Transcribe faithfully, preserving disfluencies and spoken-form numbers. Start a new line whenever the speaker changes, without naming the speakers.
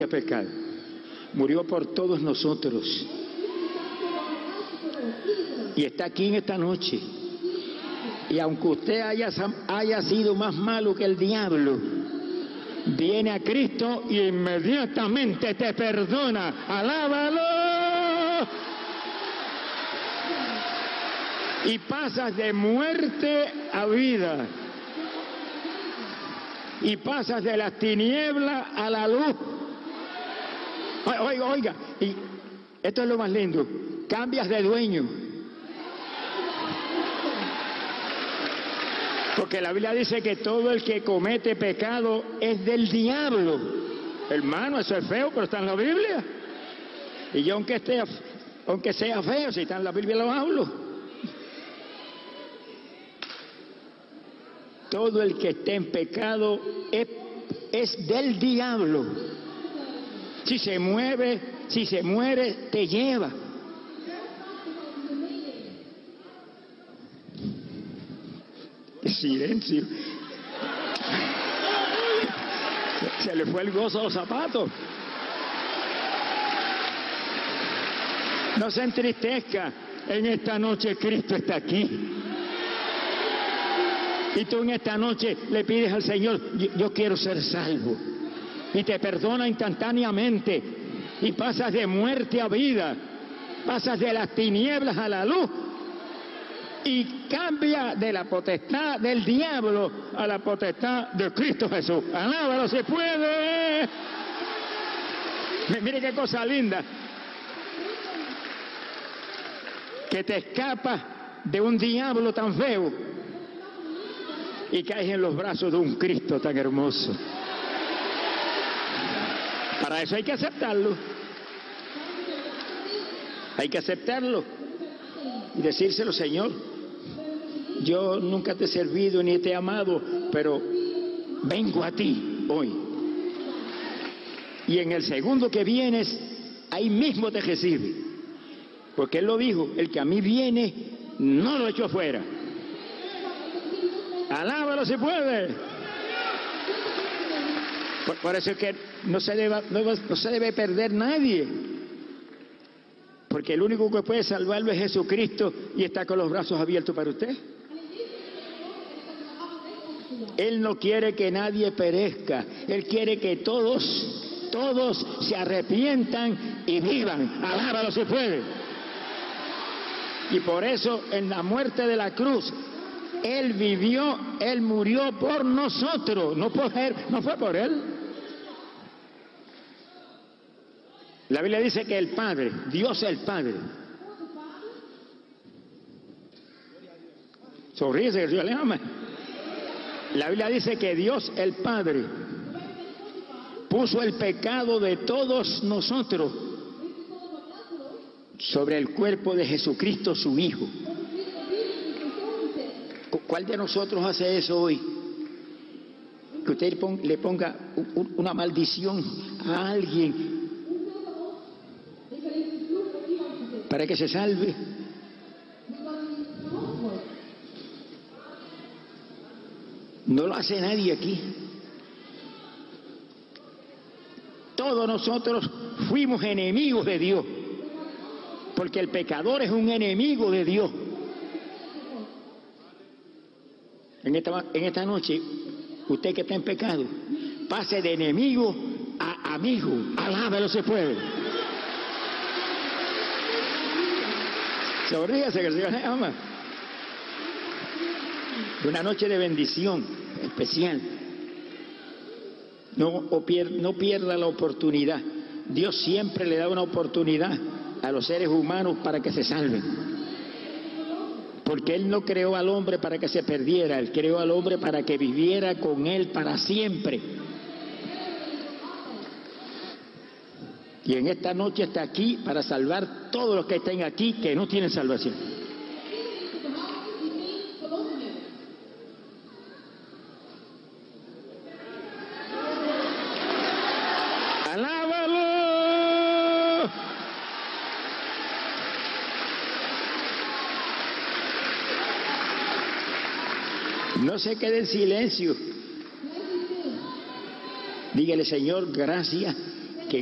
pecado, murió por todos nosotros y está aquí en esta noche. Y aunque usted haya, haya sido más malo que el diablo, viene a Cristo y inmediatamente te perdona. ¡Alábalo! Y pasas de muerte a vida. Y pasas de las tinieblas a la luz. Oiga, oiga, y esto es lo más lindo, cambias de dueño. Porque la Biblia dice que todo el que comete pecado es del diablo. Hermano, eso es feo, pero está en la Biblia. Y yo aunque esté, aunque sea feo, si está en la Biblia lo hablo. Todo el que esté en pecado es, es del diablo. Si se mueve, si se muere, te lleva. Silencio. Se le fue el gozo a los zapatos. No se entristezca. En esta noche Cristo está aquí. Y tú en esta noche le pides al Señor, yo, yo quiero ser salvo. Y te perdona instantáneamente. Y pasas de muerte a vida. Pasas de las tinieblas a la luz. Y cambia de la potestad del diablo a la potestad de Cristo Jesús. Alábalo si puede. Mire qué cosa linda. Que te escapas de un diablo tan feo y caes en los brazos de un Cristo tan hermoso. Para eso hay que aceptarlo. Hay que aceptarlo y decírselo, Señor, yo nunca te he servido ni te he amado, pero vengo a ti hoy. Y en el segundo que vienes, ahí mismo te recibe. Porque Él lo dijo, el que a mí viene, no lo echo afuera. Alábalo si puede. Por, por eso es que no se, deba, no, no se debe perder nadie. Porque el único que puede salvarlo es Jesucristo y está con los brazos abiertos para usted. Él no quiere que nadie perezca. Él quiere que todos, todos se arrepientan y vivan. Alábalo si puede. Y por eso en la muerte de la cruz, Él vivió, Él murió por nosotros, no por Él, no fue por Él. La Biblia dice que el Padre, Dios el Padre, sonríe que Dios le ama. La Biblia dice que Dios el Padre puso el pecado de todos nosotros sobre el cuerpo de Jesucristo su Hijo. ¿Cuál de nosotros hace eso hoy? Que usted le ponga una maldición a alguien para que se salve. No lo hace nadie aquí. Todos nosotros fuimos enemigos de Dios, porque el pecador es un enemigo de Dios. En esta, en esta noche, usted que está en pecado, pase de enemigo a amigo. Alábalo se puede. Sonríase que el Señor le ama. Una noche de bendición especial. No, o pier, no pierda la oportunidad. Dios siempre le da una oportunidad a los seres humanos para que se salven. Porque Él no creó al hombre para que se perdiera, Él creó al hombre para que viviera con Él para siempre. Y en esta noche está aquí para salvar todos los que estén aquí que no tienen salvación. ¡Alábalo! No se quede en silencio. Dígale, Señor, gracias